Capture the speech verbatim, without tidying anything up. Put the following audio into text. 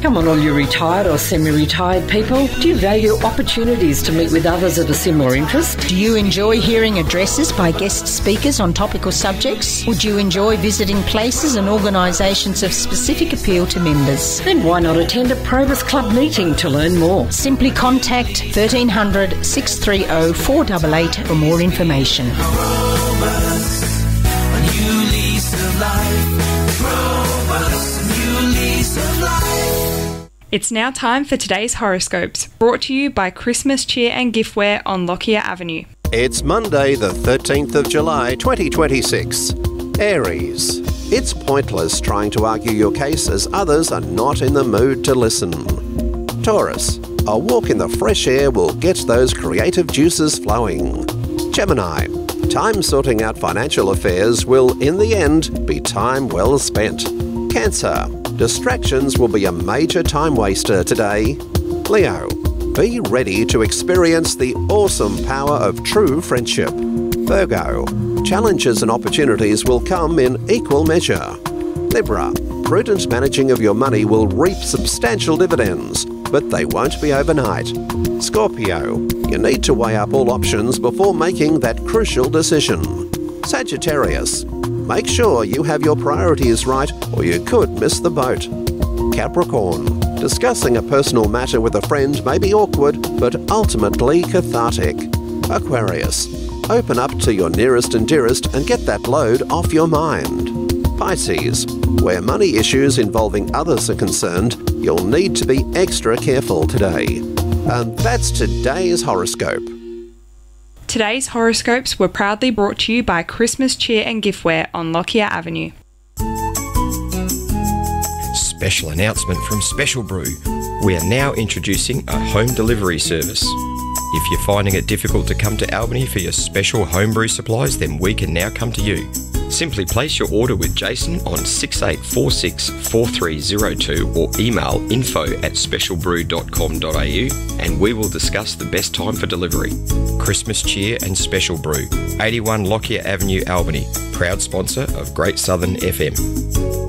Come on, all you retired or semi-retired people. Do you value opportunities to meet with others of a similar interest? Do you enjoy hearing addresses by guest speakers on topical subjects? Would you enjoy visiting places and organisations of specific appeal to members? Then why not attend a Probus Club meeting to learn more? Simply contact thirteen hundred, six three zero, four eight eight for more information. Probus, a new lease of life. Probus, a new lease of life. It's now time for today's horoscopes, brought to you by Christmas Cheer and Giftware on Lockyer Avenue. It's Monday the thirteenth of July twenty twenty-six. Aries. It's pointless trying to argue your case as others are not in the mood to listen. Taurus. A walk in the fresh air will get those creative juices flowing. Gemini. Time sorting out financial affairs will, in the end, be time well spent. Cancer. Distractions will be a major time waster today. Leo. Be ready to experience the awesome power of true friendship. Virgo. Challenges and opportunities will come in equal measure. Libra. Prudent managing of your money will reap substantial dividends, but they won't be overnight. Scorpio. You need to weigh up all options before making that crucial decision. Sagittarius. Make sure you have your priorities right or you could miss the boat. Capricorn. Discussing a personal matter with a friend may be awkward, but ultimately cathartic. Aquarius. Open up to your nearest and dearest and get that load off your mind. Pisces. Where money issues involving others are concerned, you'll need to be extra careful today. And that's today's horoscope. Today's horoscopes were proudly brought to you by Christmas Cheer and Giftware on Lockyer Avenue. Special announcement from Special Brew. We are now introducing a home delivery service. If you're finding it difficult to come to Albany for your special homebrew supplies, then we can now come to you. Simply place your order with Jason on six eight four six, four three zero two or email info at special brew dot com dot a u and we will discuss the best time for delivery. Christmas Cheer and Special Brew, eighty-one Lockyer Avenue, Albany, proud sponsor of Great Southern F M.